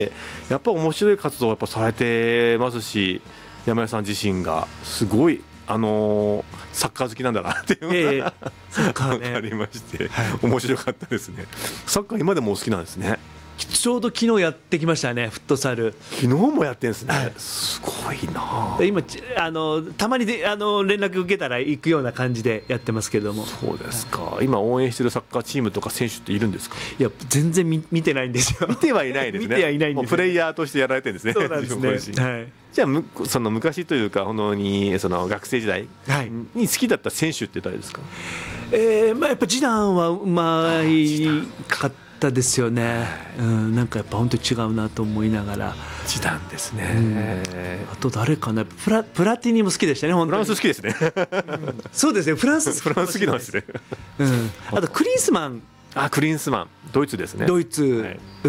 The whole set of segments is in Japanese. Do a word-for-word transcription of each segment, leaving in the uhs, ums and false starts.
やっぱ面白い活動をやっぱされてますし、山根さん自身がすごいあのー、サッカー好きなんだなっていうのが、えー、サッカーね、分かりまして、はい、面白かったですね。サッカー今でもお好きなんですね。 ちょうど昨日やってきましたね、フットサル。 昨日もやってるんですね、はい、すごいな。 今あのたまにであの連絡受けたら行くような感じでやってますけども。 そうですか、はい、今応援してるサッカーチームとか選手っているんですか？ いや全然 見, 見てないんですよ。 見てはいないですね。 見てはいないんです、ね、 もうプレイヤーとしてやられてるんですね。 そうなんですね、はい、 じゃあその昔というか本当にその学生時代に好きだった選手って誰ですか？ えーまあ、やっぱジダンはうまいかったですよね、うん、なんかやっぱ本当に違うなと思いながら。 ジダンですね、 うん、あと誰かな、プ ラ, プラティニも好きでしたね。本当にフランス好きですね、 うん、そうですね、フランスフランス好きなんですね、 うん、あとクリンスマン。 あ、クリンスマンドイツですね。 ドイツ、はい、うん、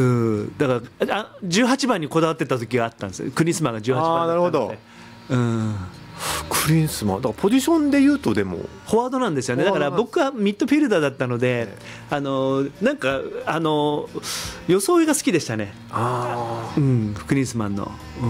だからあじゅうはちばんにこだわってた時があったんですよ。クリンスマンがじゅうはちばんだったので。あ、なるほど、うん、 クリンスマンだからポジションでいうとでもフォワードなんですよね。だから僕はミッドフィルダーだったので、あのなんかあの装いが好きでしたね。あ、うん、クリンスマンの、うん、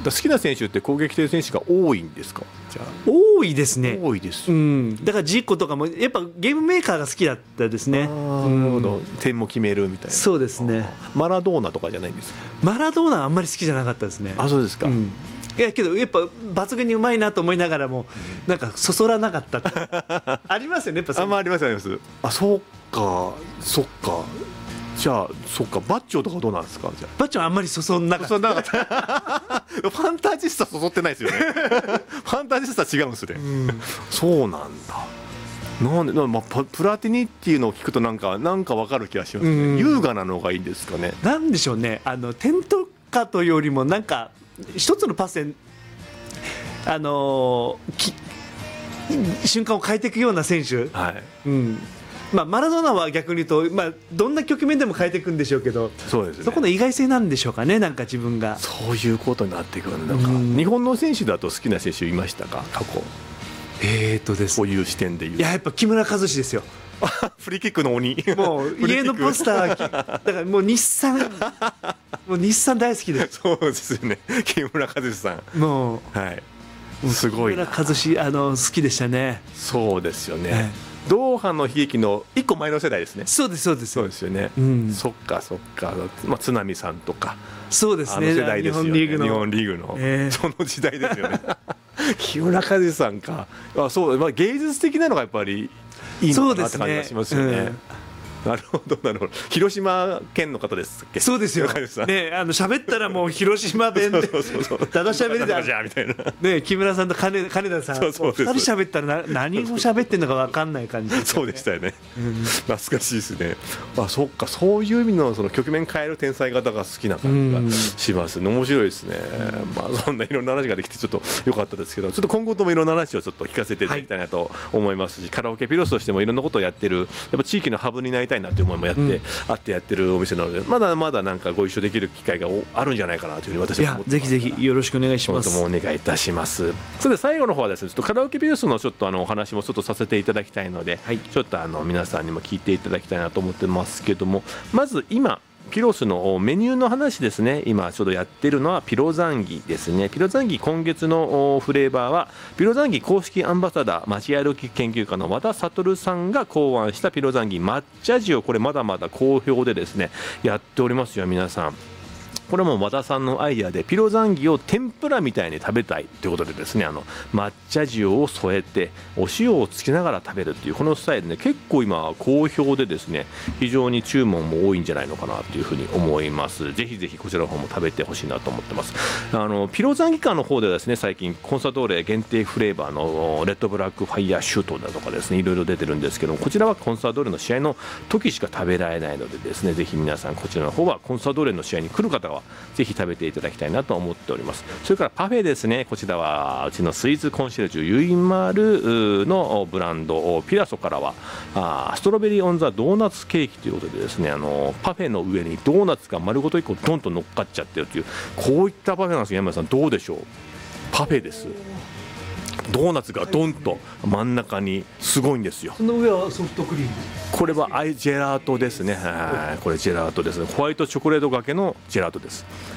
だ好きな選手って攻撃的選手が多いんですか？じゃあ多いですね。 多いです、 うん、だからジーコとかもやっぱゲームメーカーが好きだったですね。 なるほど、点も決めるみたいな。 そうですね。 マラドーナとかじゃないんですか？ マラドーナはあんまり好きじゃなかったですね。 あ、そうですか、うん、 いやけどやっぱ抜群にうまいなと思いながらもなんかそそらなかったありますよね、やっぱ。 あ、まあ、ありますあります。あ、そうかそっか。じゃあそっか、バッチョとかどうなんですか？じゃあバッチョはあんまりそそんなかった。 そそんなかったファンタジスタそそってないですよねファンタジスタ違うんですね、うん、そうなんだ。なんで、まあ、プラティニっていうのを聞くとなんかなんか分かる気がしますね、うん、優雅なのがいいんですかね。 なんでしょうね、あの点とかというよりもなんか一つのパスで、あのー、瞬間を変えていくような選手、はい、うん、まあ、マラドーナは逆に言うと、まあ、どんな局面でも変えていくんでしょうけど、 そうですね、 そこの意外性なんでしょうかね。なんか自分がそういうことになっていくんだか、うん、日本の選手だと好きな選手いましたか？過去。 えーとですこういう視点で言う。 いや、やっぱ木村和志ですよフリーキックの鬼。 もう家のポスターだからもう日産もう日産大好きです。 そうですよね、木村和志さん。 もう、 はい、すごいな。 木村和志あの好きでしたね。 そうですよね、はい、ドーハの悲劇のいっこまえの世代ですね。 そうですそうです、 そうですよね、うん、そっかそっか、まあ、津波さんとか。 そうですね、 あの世代ですよね、 日本リーグの日本リーグの、えー、その時代ですよね木村和志さんか。あ、そう、まあ、芸術的なのがやっぱりいいのかなって感じがしますよね。なるほどなるほど。広島県の方ですっけ？ そうですよね。あの喋ったらもう広島弁でただ喋りだじゃみたいなね。木村さんと金金田さんふたり喋ったらな何を喋ってんのか分かんない感じ、ね、 そうでしたよね、うん、懐かしいですね。あ、そっか、そういう意味のその局面変える天才型が好きな感じがします、うん、面白いですね、まあ、そんないろんな話ができてちょっと良かったですけど、ちょっと今後ともいろんな話をちょっと聞かせていただきたいなと思いますし、はい、カラオケピロスとしてもいろんなことをやってる、やっぱ地域のハブになりたいなという思いもやって、うん、あってやってるお店なので、まだまだなんかご一緒できる機会があるんじゃないかなというふうに私は思ってます。 いや、ぜひぜひよろしくお願いします。 もお願いいたします。それで最後の方はですね、ちょっとカラオケピロスのちょっとあのお話もちょっとさせていただきたいので、はい、ちょっとあの皆さんにも聞いていただきたいなと思ってますけども、まず今ピロスのメニューの話ですね。今ちょうどやってるのはピロザンギですね。ピロザンギ、今月のフレーバーはピロザンギ公式アンバサダー町歩き研究家の和田悟さんが考案したピロザンギ抹茶塩、これまだまだ好評でですねやっておりますよ皆さん。これも和田さんのアイデアで、ピロザンギを天ぷらみたいに食べたいということでですね、あの抹茶塩を添えてお塩をつけながら食べるっていうこのスタイルね、結構今好評でですね、非常に注文も多いんじゃないのかなというふうに思います。ぜひぜひこちらの方も食べてほしいなと思ってます。あのピロザンギ館の方ではですね、最近コンサドーレ限定フレーバーのレッドブラックファイヤーシュートだとかですね、いろいろ出てるんですけども、こちらはコンサドーレの試合の時しか食べられないのでですね、ぜひ皆さんこちらの方はコンサドーレの試合に来る方はぜひ食べていただきたいなと思っております。それからパフェですね、こちらはうちのスイーツコンシェルジュゆいまるのブランドピラソからはあストロベリーオンザドーナツケーキということでですね、あのパフェの上にドーナツが丸ごといっこドンと乗っかっちゃってるという、こういったパフェなんですが、山田さんどうでしょう。パフェです。ドーナツがドンと真ん中にすごいんですよ。 その上はソフトクリーム。 これはアイジェラートですね。はい、これジェラートですね。ホワイトチョコレートがけのジェラートです。